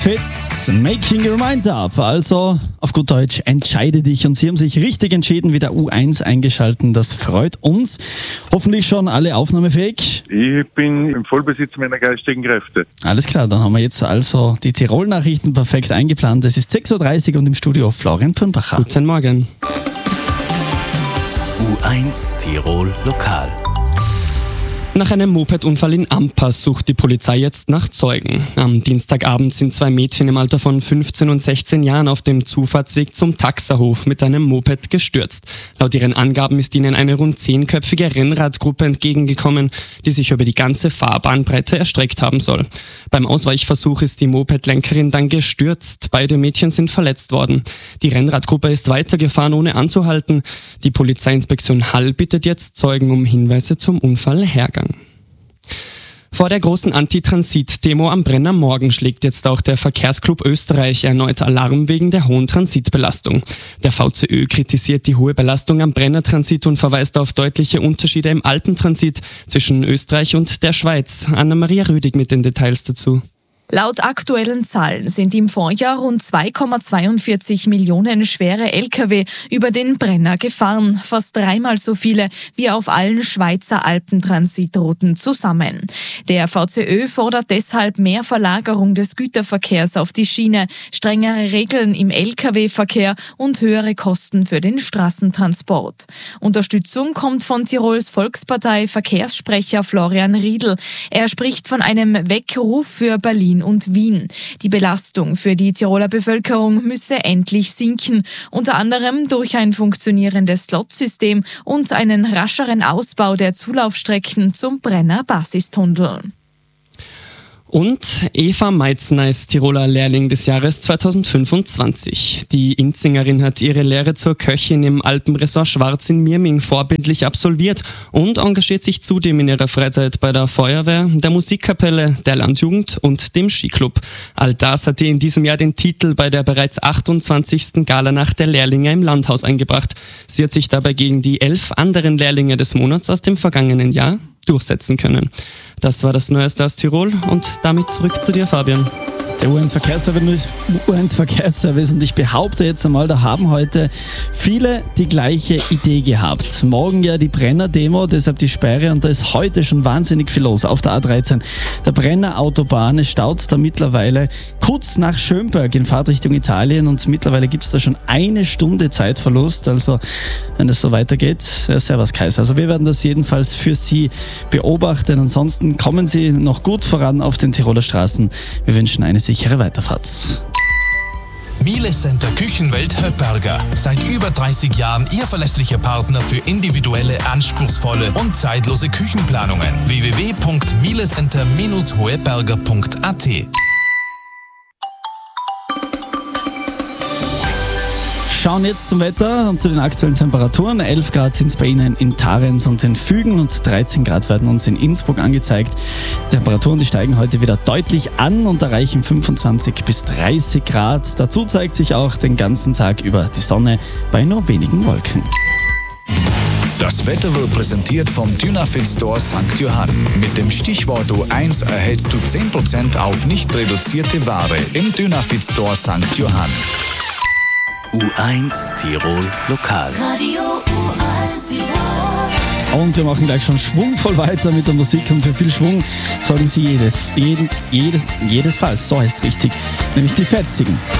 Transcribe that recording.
Fits, making your mind up. Also, auf gut Deutsch, entscheide dich. Und Sie haben sich richtig entschieden, wieder U1 eingeschalten. Das freut uns. Hoffentlich schon alle aufnahmefähig. Ich bin im Vollbesitz meiner geistigen Kräfte. Alles klar, dann haben wir jetzt also die Tirol-Nachrichten perfekt eingeplant. Es ist 6.30 Uhr und im Studio Florian Pirnbacher. Guten Morgen. U1 Tirol Lokal. Nach einem Mopedunfall in Ampas sucht die Polizei jetzt nach Zeugen. Am Dienstagabend sind 2 Mädchen im Alter von 15 und 16 Jahren auf dem Zufahrtsweg zum Taxerhof mit einem Moped gestürzt. Laut ihren Angaben ist ihnen eine rund 10-köpfige Rennradgruppe entgegengekommen, die sich über die ganze Fahrbahnbreite erstreckt haben soll. Beim Ausweichversuch ist die Mopedlenkerin dann gestürzt. Beide Mädchen sind verletzt worden. Die Rennradgruppe ist weitergefahren, ohne anzuhalten. Die Polizeiinspektion Hall bittet jetzt Zeugen um Hinweise zum Unfallhergang. Vor der großen Anti-Transit-Demo am Brenner Morgen schlägt jetzt auch der Verkehrsclub Österreich erneut Alarm wegen der hohen Transitbelastung. Der VCÖ kritisiert die hohe Belastung am Brenner Transit und verweist auf deutliche Unterschiede im Alpentransit zwischen Österreich und der Schweiz. Anna-Maria Rüdig mit den Details dazu. Laut aktuellen Zahlen sind im Vorjahr rund 2,42 Millionen schwere Lkw über den Brenner gefahren, fast 3-mal so viele wie auf allen Schweizer Alpentransitrouten zusammen. Der VCÖ fordert deshalb mehr Verlagerung des Güterverkehrs auf die Schiene, strengere Regeln im Lkw-Verkehr und höhere Kosten für den Straßentransport. Unterstützung kommt von Tirols Volkspartei Verkehrssprecher Florian Riedl. Er spricht von einem Weckruf für Berlin und Wien. Die Belastung für die Tiroler Bevölkerung müsse endlich sinken, unter anderem durch ein funktionierendes Slotsystem und einen rascheren Ausbau der Zulaufstrecken zum Brenner Basistunnel. Und Eva Meitzner ist Tiroler Lehrling des Jahres 2025. Die Inzingerin hat ihre Lehre zur Köchin im Alpenressort Schwarz in Mirming vorbildlich absolviert und engagiert sich zudem in ihrer Freizeit bei der Feuerwehr, der Musikkapelle, der Landjugend und dem Skiclub. All das hat ihr in diesem Jahr den Titel bei der bereits 28. Galanacht der Lehrlinge im Landhaus eingebracht. Sie hat sich dabei gegen die 11 anderen Lehrlinge des Monats aus dem vergangenen Jahr durchsetzen können. Das war das Neueste aus Tirol und damit zurück zu dir, Fabian. Der U1 Verkehrsservice und ich behaupte jetzt einmal, da haben heute viele die gleiche Idee gehabt. Morgen ja die Brenner-Demo, deshalb die Sperre und da ist heute schon wahnsinnig viel los auf der A13. Der Brenner Autobahn, es staut da mittlerweile kurz nach Schönberg in Fahrtrichtung Italien und mittlerweile gibt es da schon 1 Stunde Zeitverlust. Also wenn es so weitergeht, servus Kaiser. Also wir werden das jedenfalls für Sie beobachten. Ansonsten kommen Sie noch gut voran auf den Tiroler Straßen. Wir wünschen eine sichere Weiterfahrt. Miele Center Küchenwelt Höppberger. Seit über 30 Jahren Ihr verlässlicher Partner für individuelle, anspruchsvolle und zeitlose Küchenplanungen. www.mielecenter-hoeberger.at. Schauen jetzt zum Wetter und zu den aktuellen Temperaturen. 11 Grad sind es bei Ihnen in Tarenz und in Fügen und 13 Grad werden uns in Innsbruck angezeigt. Die Temperaturen, die steigen heute wieder deutlich an und erreichen 25 bis 30 Grad. Dazu zeigt sich auch den ganzen Tag über die Sonne bei nur wenigen Wolken. Das Wetter wird präsentiert vom Dynafit Store St. Johann. Mit dem Stichwort U1 erhältst du 10% auf nicht reduzierte Ware im Dynafit Store St. Johann. U1 Tirol Lokal. Radio U1 Tirol. Und wir machen gleich schon schwungvoll weiter mit der Musik und für viel Schwung sorgen Sie jedesfalls, so heißt es richtig, nämlich die Fetzigen.